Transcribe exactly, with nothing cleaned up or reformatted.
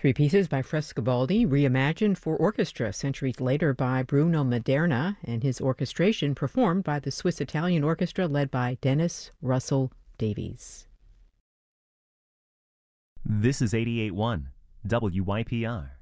Three pieces by Frescobaldi, reimagined for orchestra centuries later by Bruno Maderna, and his orchestration performed by the Swiss-Italian Orchestra led by Dennis Russell Davies. This is eighty-eight point one W Y P R.